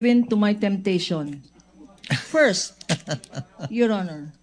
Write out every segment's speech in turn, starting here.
in to my temptation. First, Your Honor,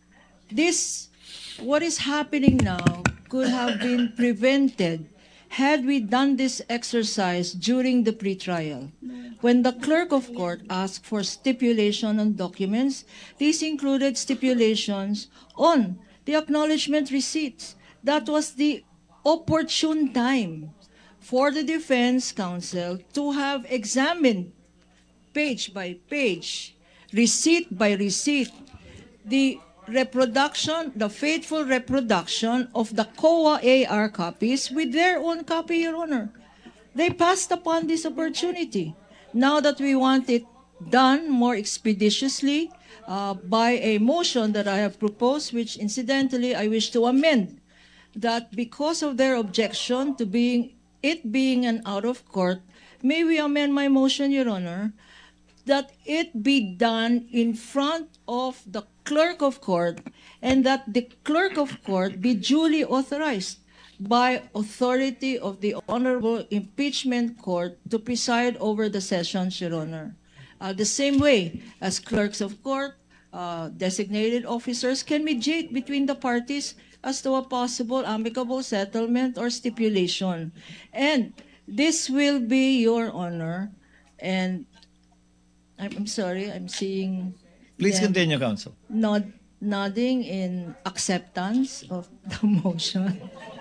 what is happening now could have been prevented had we done this exercise during the pretrial. When the clerk of court asked for stipulation on documents, these included stipulations on the acknowledgement receipts. That was the opportune time for the defense counsel to have examined page by page, receipt by receipt, the faithful reproduction of the COA AR copies with their own copy, Your Honor. They passed upon this opportunity. Now that we want it done more expeditiously by a motion that I have proposed, which incidentally I wish to amend, that because of their objection to it being an out of court, may we amend my motion, Your Honor, that it be done in front of the clerk of court and that the clerk of court be duly authorized by authority of the Honorable Impeachment Court to preside over the sessions, Your Honor. The same way as clerks of court, designated officers can mediate between the parties as to a possible amicable settlement or stipulation. And this will be, Your Honor, and I'm sorry, I'm seeing Please them continue, counsel. nodding in acceptance of the motion.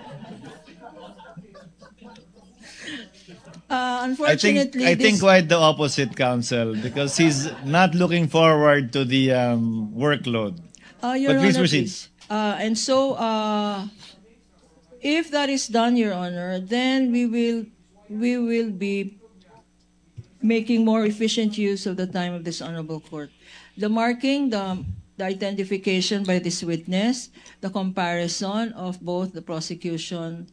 Unfortunately, I think quite the opposite, counsel, because he's not looking forward to the workload. Your But please Honor, proceed. please. And so, if that is done, Your Honor, then we will be making more efficient use of the time of this honorable court. The marking, the identification by this witness, the comparison of both the prosecution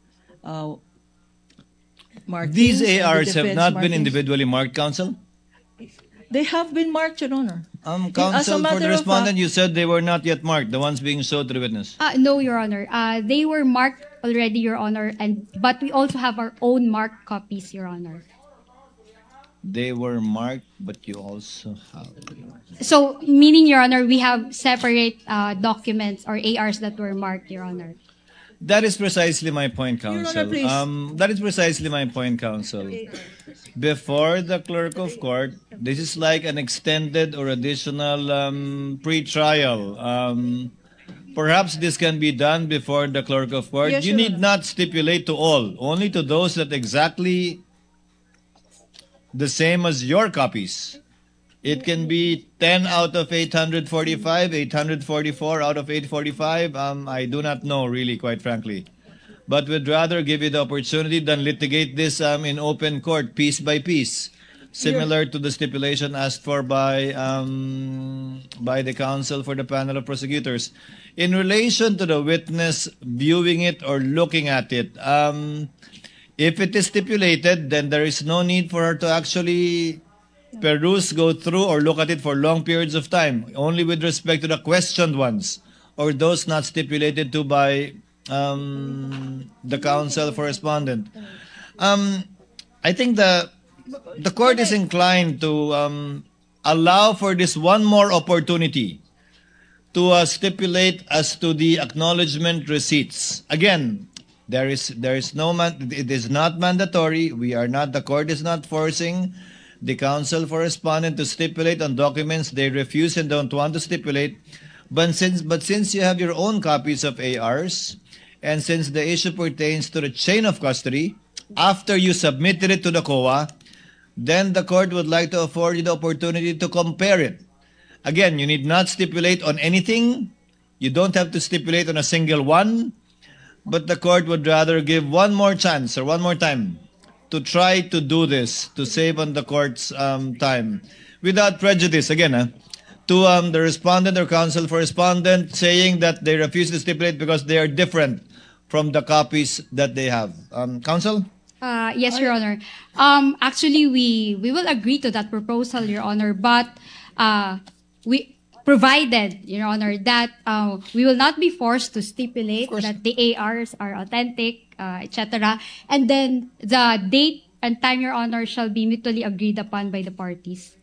markings. These and the ARs have defense not been markings. individually marked, counsel? They have been marked, Your Honor. As a Counsel, for matter the of respondent, fact, you said they were not yet marked, the ones being showed to the witness. No, Your Honor. They were marked already, Your Honor, but we also have our own marked copies, Your Honor. They were marked, but you also have. So, meaning, Your Honor, we have separate documents or ARs that were marked, Your Honor. That is precisely my point, Your Honor, counsel. please. That is precisely my point, counsel. Before the clerk of court, this is like an extended or additional pre-trial. Perhaps this can be done before the clerk of court. Yes, You Your need Honor. not stipulate to all, only to those that exactly the same as your copies. It can be 10 out of 845, 844 out of 845. I do not know, really, quite frankly. But we'd rather give you the opportunity than litigate this in open court, piece by piece, similar to the stipulation asked for by the counsel for the panel of prosecutors. In relation to the witness viewing it or looking at it, if it is stipulated, then there is no need for her to actually peruse, go through, or look at it for long periods of time. Only with respect to the questioned ones or those not stipulated to by the counsel for respondent. I think the court is inclined to allow for this one more opportunity to stipulate as to the acknowledgement receipts. Again, there is no it is not mandatory. The court is not forcing the counsel for respondent to stipulate on documents they refuse and don't want to stipulate. But since you have your own copies of ARs, and since the issue pertains to the chain of custody, after you submitted it to the COA, then the court would like to afford you the opportunity to compare it. Again, you need not stipulate on anything. You don't have to stipulate on a single one, but the court would rather give one more chance or one more time to try to do this, to save on the court's time, without prejudice, again, to the respondent or counsel for respondent saying that they refuse to stipulate because they are different from the copies that they have. Counsel? Yes, Your Honor. Actually, we will agree to that proposal, Your Honor, but we provided, Your Honor, that we will not be forced to stipulate that the ARs are authentic, etc. And then the date and time, Your Honor, shall be mutually agreed upon by the parties.